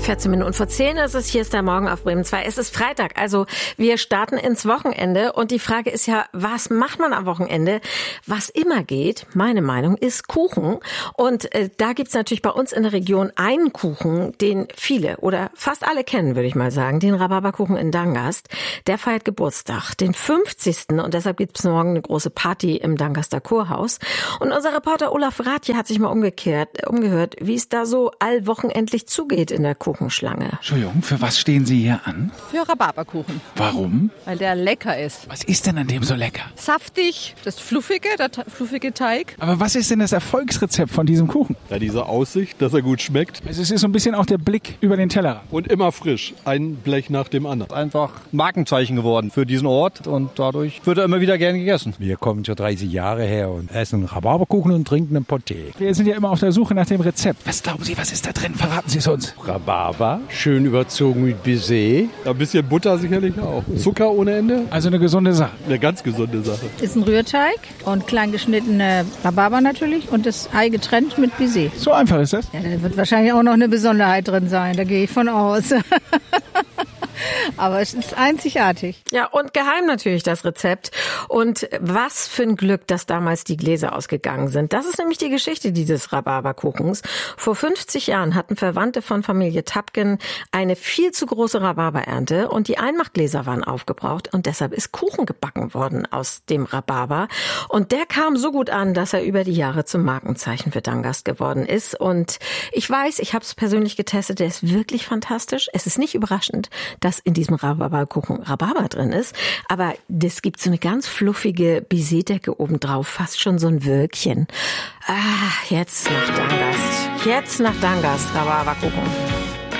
14 Minuten vor 10 ist es. Hier ist der Morgen auf Bremen 2. Es ist Freitag, also wir starten ins Wochenende. Und die Frage ist ja, was macht man am Wochenende? Was immer geht, meine Meinung, ist Kuchen. Und da gibt's natürlich bei uns in der Region einen Kuchen, den viele oder fast alle kennen, würde ich mal sagen. Den Rhabarberkuchen in Dangast. Der feiert Geburtstag, den 50. Und deshalb gibt's morgen eine große Party im Dangaster Kurhaus. Und unser Reporter Olaf Rathje hat sich mal umgehört, wie es da so allwochenendlich zugeht in der Kuchenschlange. Entschuldigung, für was stehen Sie hier an? Für Rhabarberkuchen. Warum? Weil der lecker ist. Was ist denn an dem so lecker? Saftig, der fluffige Teig. Aber was ist denn das Erfolgsrezept von diesem Kuchen? Ja, diese Aussicht, dass er gut schmeckt. Also es ist so ein bisschen auch der Blick über den Tellerrand. Und immer frisch, ein Blech nach dem anderen. Einfach Markenzeichen geworden für diesen Ort und dadurch wird er immer wieder gern gegessen. Wir kommen schon 30 Jahre her und essen Rhabarberkuchen und trinken einen Porté. Wir sind ja immer auf der Suche nach dem Rezept. Was glauben Sie, was ist da drin? Verraten Sie es uns. Rhabarber, schön überzogen mit Baiser. Ein bisschen Butter sicherlich auch. Zucker ohne Ende. Also eine gesunde Sache. Eine ganz gesunde Sache. Ist ein Rührteig und klein geschnittene Rhabarber natürlich und das Ei getrennt mit Baiser. So einfach ist das? Ja, da wird wahrscheinlich auch noch eine Besonderheit drin sein, da gehe ich von aus. Aber es ist einzigartig. Ja, und geheim natürlich das Rezept. Und was für ein Glück, dass damals die Gläser ausgegangen sind. Das ist nämlich die Geschichte dieses Rhabarberkuchens. Vor 50 Jahren hatten Verwandte von Familie Tapken eine viel zu große Rhabarberernte und die Einmachgläser waren aufgebraucht und deshalb ist Kuchen gebacken worden aus dem Rhabarber. Und der kam so gut an, dass er über die Jahre zum Markenzeichen für Dangast geworden ist. Und ich weiß, ich habe es persönlich getestet, der ist wirklich fantastisch. Es ist nicht überraschend, dass in diesem Rhabarberkuchen Rhabarber drin ist, aber das gibt so eine ganz fluffige Baiser-Decke obendrauf, fast schon so ein Wölkchen. Jetzt nach Dangast, Rhabarberkuchen.